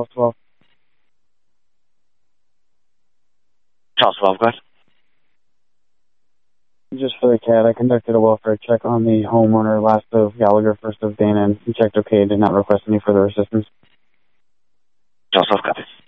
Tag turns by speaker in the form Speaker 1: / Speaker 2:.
Speaker 1: Charles 12.
Speaker 2: Charles 12, go ahead.
Speaker 1: Just for the cat, I conducted a welfare check on the homeowner, last of Gallagher, first of Dana, and he checked okay, did not request any further assistance.
Speaker 2: Charles 12, copy.